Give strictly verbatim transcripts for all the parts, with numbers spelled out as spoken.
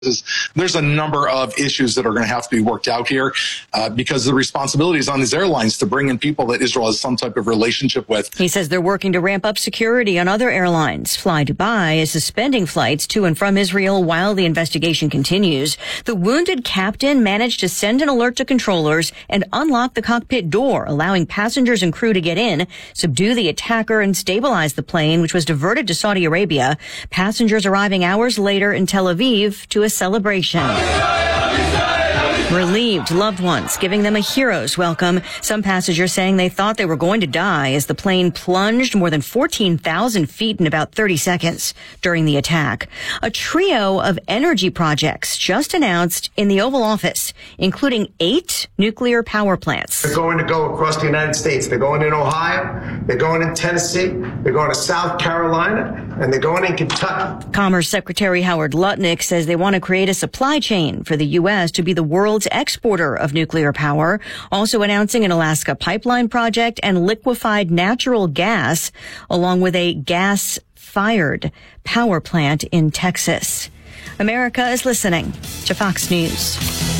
There's a number of issues that are going to have to be worked out here uh, because the responsibility is on these airlines to bring in people that Israel has some type of relationship with. He says they're working to ramp up security on other airlines. Fly Dubai is suspending flights to and from Israel while the investigation continues. The wounded captain managed to send an alert to controllers and unlock the cockpit door, allowing passengers and crew to get in, subdue the attacker, and stabilize the plane, which was diverted to Saudi Arabia. Passengers arriving hours later in Tel Aviv to a celebration. Relieved loved ones giving them a hero's welcome. Some passengers saying they thought they were going to die as the plane plunged more than fourteen thousand feet in about thirty seconds during the attack. A trio of energy projects just announced in the Oval Office, including eight nuclear power plants. They're going to go across the United States. They're going in Ohio. They're going in Tennessee. They're going to South Carolina. And they're going in Kentucky. Commerce Secretary Howard Lutnick says they want to create a supply chain for the U S to be the world's exporter of nuclear power, also announcing an Alaska pipeline project and liquefied natural gas, along with a gas-fired power plant in Texas. America is listening to Fox News.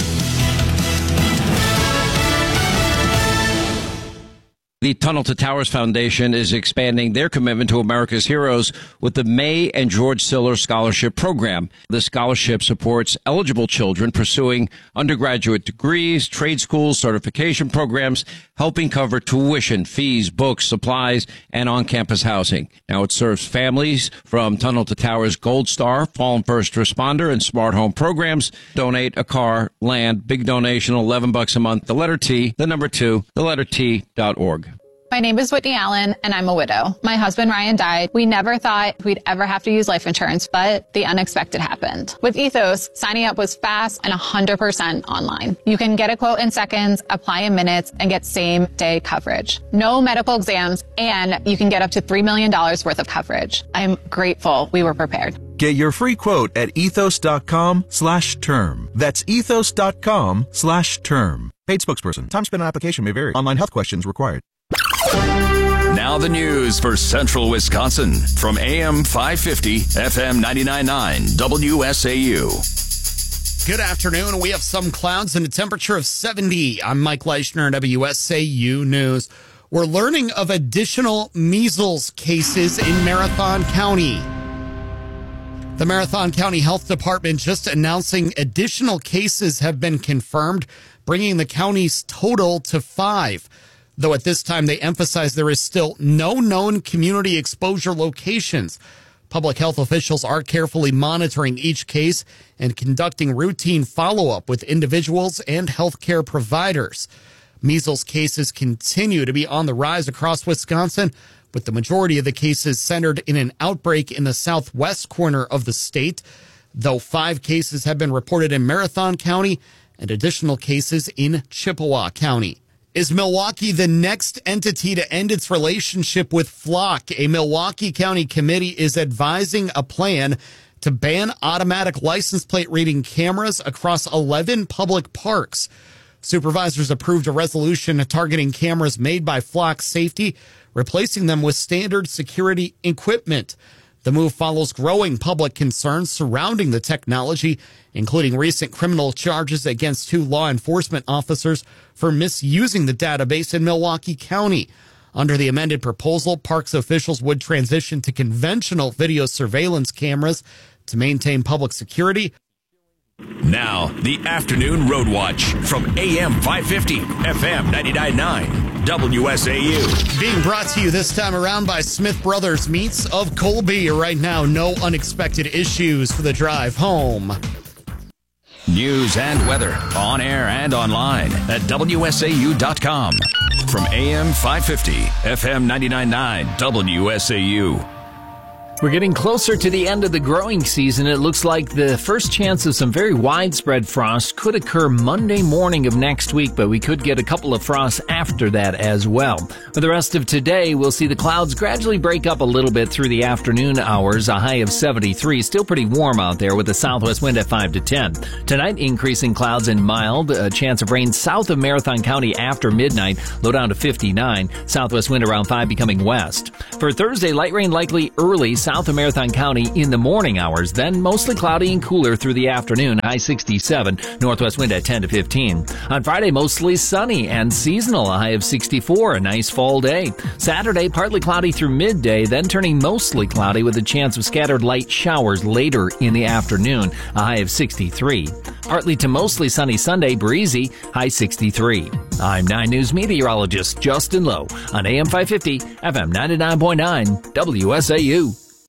The Tunnel to Towers Foundation is expanding their commitment to America's heroes with the May and George Siller Scholarship Program. The scholarship supports eligible children pursuing undergraduate degrees, trade schools, certification programs, helping cover tuition, fees, books, supplies, and on-campus housing. Now it serves families from Tunnel to Towers Gold Star, Fallen First Responder, and Smart Home programs. Donate a car, land, big donation, eleven bucks a month. The letter T, the number two, the letter T dot org. My name is Whitney Allen, and I'm a widow. My husband, Ryan, died. We never thought we'd ever have to use life insurance, but the unexpected happened. With Ethos, signing up was fast and one hundred percent online. You can get a quote in seconds, apply in minutes, and get same-day coverage. No medical exams, and you can get up to three million dollars worth of coverage. I'm grateful we were prepared. Get your free quote at ethos.com slash term. That's ethos.com slash term. Paid spokesperson. Time spent on application may vary. Online health questions required. Now the news for Central Wisconsin from A M five fifty, F M ninety-nine point nine, W S A U. Good afternoon. We have some clouds and a temperature of seventy. I'm Mike Leischner, W S A U News. We're learning of additional measles cases in Marathon County. The Marathon County Health Department just announcing additional cases have been confirmed, bringing the county's total to five. Though at this time they emphasize there is still no known community exposure locations. Public health officials are carefully monitoring each case and conducting routine follow-up with individuals and healthcare providers. Measles cases continue to be on the rise across Wisconsin, with the majority of the cases centered in an outbreak in the southwest corner of the state, though five cases have been reported in Marathon County and additional cases in Chippewa County. Is Milwaukee the next entity to end its relationship with Flock? A Milwaukee County committee is advising a plan to ban automatic license plate reading cameras across eleven public parks. Supervisors approved a resolution targeting cameras made by Flock Safety, replacing them with standard security equipment. The move follows growing public concerns surrounding the technology, including recent criminal charges against two law enforcement officers for misusing the database in Milwaukee County. Under the amended proposal, parks officials would transition to conventional video surveillance cameras to maintain public security. Now, the Afternoon Road Watch from A M five fifty, F M ninety-nine point nine, W S A U. Being brought to you this time around by Smith Brothers Meats of Colby. Right now, no unexpected issues for the drive home. News and weather on air and online at W S A U dot com. From A M five fifty, F M ninety-nine point nine, W S A U. We're getting closer to the end of the growing season. It looks like the first chance of some very widespread frost could occur Monday morning of next week, but we could get a couple of frosts after that as well. For the rest of today, we'll see the clouds gradually break up a little bit through the afternoon hours, a high of seventy-three. Still pretty warm out there with a southwest wind at five to ten. Tonight, increasing clouds and mild, a chance of rain south of Marathon County after midnight, low down to fifty-nine. Southwest wind around five becoming west. For Thursday, light rain likely early, south south of Marathon County in the morning hours, then mostly cloudy and cooler through the afternoon, high sixty-seven, northwest wind at ten to fifteen. On Friday, mostly sunny and seasonal, a high of sixty-four, a nice fall day. Saturday, partly cloudy through midday, then turning mostly cloudy with a chance of scattered light showers later in the afternoon, a high of sixty-three. Partly to mostly sunny Sunday, breezy, high sixty-three. I'm nine News meteorologist Justin Lowe on A M five fifty, F M ninety-nine point nine, W S A U.